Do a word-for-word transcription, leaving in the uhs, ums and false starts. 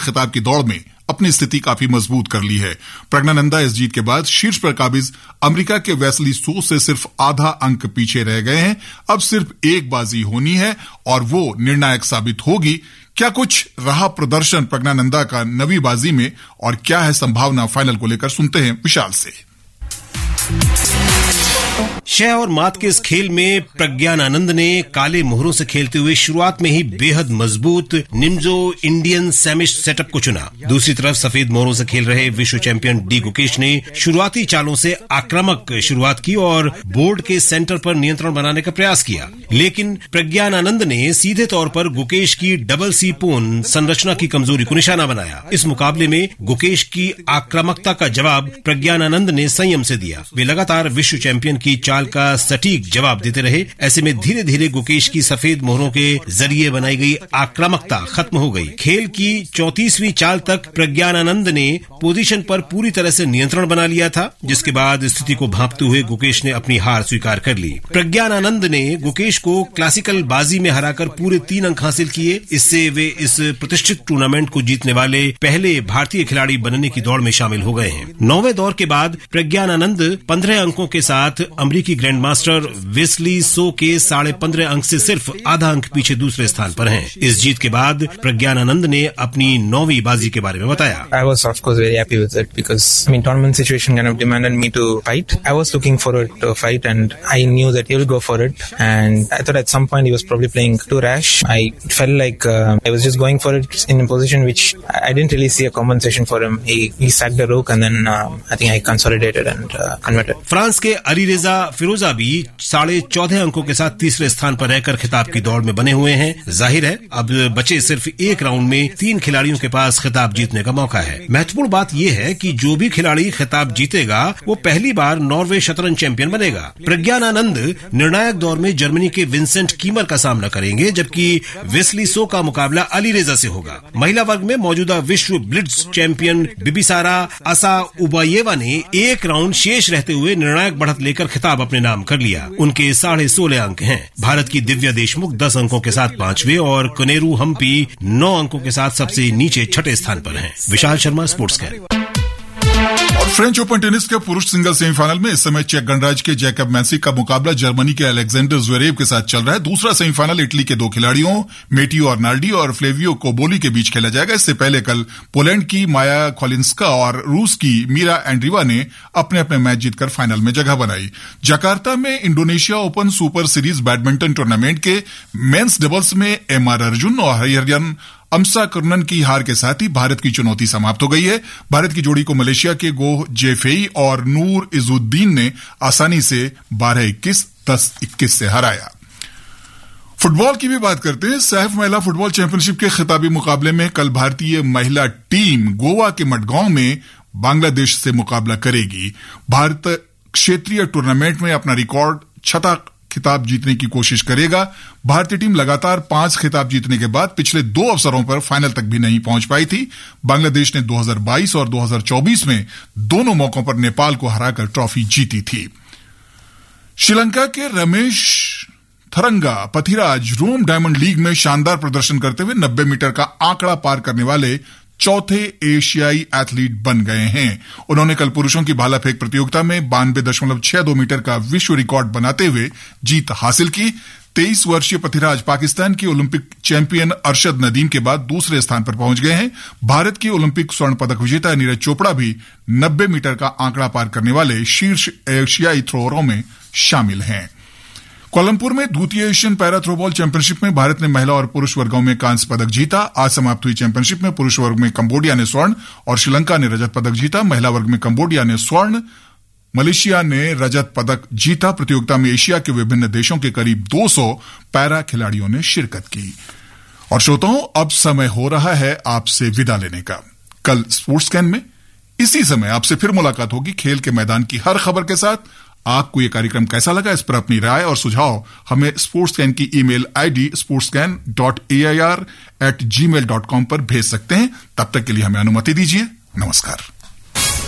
खिताब की दौड़ में अपनी स्थिति काफी मजबूत कर ली है। प्रज्ञानंदा इस जीत के बाद शीर्ष पर काबिज अमेरिका के वेस्ली सो से सिर्फ आधा अंक पीछे रह गए हैं। अब सिर्फ एक बाजी होनी है और वो निर्णायक साबित होगी। क्या कुछ रहा प्रदर्शन प्रज्ञानंदा का नवी बाजी में और क्या है संभावना फाइनल को लेकर, सुनते हैं विशाल से। शह और मात के इस खेल में प्रज्ञानानंद ने काले मोहरों से खेलते हुए शुरुआत में ही बेहद मजबूत निम्जो इंडियन सैमिश सेटअप को चुना। दूसरी तरफ सफेद मोहरों से खेल रहे विश्व चैंपियन डी गुकेश ने शुरुआती चालों से आक्रामक शुरुआत की और बोर्ड के सेंटर पर नियंत्रण बनाने का प्रयास किया, लेकिन प्रज्ञानानंद ने सीधे तौर पर गुकेश की डबल सी पोन संरचना की कमजोरी को निशाना बनाया। इस मुकाबले में गुकेश की आक्रामकता का जवाब प्रज्ञानानंद ने संयम से दिया। वे लगातार विश्व चैंपियन की चाल का सटीक जवाब देते रहे। ऐसे में धीरे धीरे गुकेश की सफेद मोहरों के जरिए बनाई गई आक्रामकता खत्म हो गई। खेल की चौंतीसवीं चाल तक प्रज्ञानानंद ने पोजीशन पर पूरी तरह से नियंत्रण बना लिया था, जिसके बाद स्थिति को भांपते हुए गुकेश ने अपनी हार स्वीकार कर ली। प्रज्ञानानंद ने गुकेश को क्लासिकल बाजी में हराकर पूरे तीन अंक हासिल किए। इससे वे इस प्रतिष्ठित टूर्नामेंट को जीतने वाले पहले भारतीय खिलाड़ी बनने की दौड़ में शामिल हो गए हैं। नौवें दौर के बाद प्रज्ञानानंद पंद्रह अंकों के साथ अमरीकी ग्रैंड मास्टर वेस्ली सो के साढ़े पंद्रह अंक से सिर्फ आधा अंक पीछे दूसरे स्थान पर हैं। इस जीत के बाद प्रज्ञानानंद ने अपनी नौवीं बाजी के बारे में बताया। I was of course very happy with it because I mean tournament situation kind of demanded me to fight. I was looking forward to fight and I knew that he will go for it, and I thought at some point he was probably playing too rash. I felt like uh, I was just going for it in a position which I didn't really see a compensation for him. He he sacked the rook and then uh, I think I consolidated and uh, converted. France के Alireza फिरोजा भी साढ़े चौदह अंकों के साथ तीसरे स्थान पर रहकर खिताब की दौड़ में बने हुए हैं। जाहिर है अब बचे सिर्फ एक राउंड में तीन खिलाड़ियों के पास खिताब जीतने का मौका है। महत्वपूर्ण बात यह है कि जो भी खिलाड़ी खिताब जीतेगा वो पहली बार नॉर्वे शतरंज चैंपियन बनेगा। प्रज्ञानानंद निर्णायक दौर में जर्मनी के विंसेंट कीमर का सामना करेंगे, जबकि वेस्ली सो का मुकाबला अलीरेजा से होगा। महिला वर्ग में मौजूदा विश्व ब्लिट्ज चैंपियन बिबिसारा असाउबायेवा ने एक राउंड शेष रहते हुए निर्णायक बढ़त लेकर खिताब अपने नाम कर लिया। उनके साढ़े सोलह अंक हैं। भारत की दिव्या देशमुख दस अंकों के साथ पांचवें और कनेरू हम्पी नौ अंकों के साथ सबसे नीचे छठे स्थान पर हैं। Vishal Sharma, sports can. और फ्रेंच ओपन टेनिस के पुरुष सिंगल सेमीफाइनल में इस समय चेक गणराज्य के जैकब मैंसी का मुकाबला जर्मनी के अलेक्जेंडर ज़्वेरेव के साथ चल रहा है। दूसरा सेमीफाइनल इटली के दो खिलाड़ियों मेटियो अर्नाल्डी और फ्लेवियो कोबोली के बीच खेला जाएगा। इससे पहले कल पोलैंड की माया खोलिंस्का और रूस की मीरा एंड्रीवा ने अपने अपने मैच जीतकर फाइनल में जगह बनाई। जकार्ता में Indonesia open super series badminton tournament के मेंस डबल्स में एम आर अर्जुन और हरिहरन अम्सा कर्नन की हार के साथ ही भारत की चुनौती समाप्त हो गई है। भारत की जोड़ी को मलेशिया के गोह जेफेई और नूर इजुद्दीन ने आसानी से बारह इक्कीस, दस इक्कीस से हराया। फुटबॉल की भी बात करते हैं। सैफ महिला फुटबॉल चैंपियनशिप के खिताबी मुकाबले में कल भारतीय महिला टीम गोवा के मडगांव में बांग्लादेश से मुकाबला करेगी। भारत क्षेत्रीय टूर्नामेंट में अपना रिकॉर्ड छठा खिताब जीतने की कोशिश करेगा। भारतीय टीम लगातार पांच खिताब जीतने के बाद पिछले दो अवसरों पर फाइनल तक भी नहीं पहुंच पाई थी। बांग्लादेश ने दो हज़ार बाईस और दो हज़ार चौबीस में दोनों मौकों पर नेपाल को हराकर ट्रॉफी जीती थी। श्रीलंका के रमेश थरंगा पथिराज रोम डायमंड लीग में शानदार प्रदर्शन करते हुए नब्बे मीटर का आंकड़ा पार करने वाले चौथे एशियाई एथलीट बन गए हैं। उन्होंने कल पुरुषों की भाला फेंक प्रतियोगिता में बानवे दशमलव छह दो मीटर का विश्व रिकॉर्ड बनाते हुए जीत हासिल की। तेईस वर्षीय पथिराज पाकिस्तान की ओलंपिक चैंपियन अरशद नदीम के बाद दूसरे स्थान पर पहुंच गए हैं। भारत की ओलंपिक स्वर्ण पदक विजेता नीरज चोपड़ा भी नब्बे मीटर का आंकड़ा पार करने वाले शीर्ष एशियाई थ्रोअरों में शामिल हैं। कोलंबपुर में द्वितीय एशियन पैरा थ्रोबॉल चैंपियनशिप में भारत ने महिला और पुरुष वर्गों में कांस्य पदक जीता। आज समाप्त हुई चैंपियनशिप में पुरुष वर्ग में कंबोडिया ने स्वर्ण और श्रीलंका ने रजत पदक जीता। महिला वर्ग में कंबोडिया ने स्वर्ण, मलेशिया ने रजत पदक जीता। प्रतियोगिता में एशिया के विभिन्न देशों के करीब दो सौ पैरा खिलाड़ियों ने शिरकत की। और श्रोताओं, अब समय हो रहा है आपसे विदा लेने का। कल स्पोर्ट्स कैन में इसी समय आपसे फिर मुलाकात होगी खेल के मैदान की हर खबर के साथ। आपको यह कार्यक्रम कैसा लगा, इस पर अपनी राय और सुझाव हमें स्पोर्ट्स कैन की email ID sports can dot A I R eight ji mail dot com पर भेज सकते हैं। तब तक के लिए हमें अनुमति दीजिए। नमस्कार।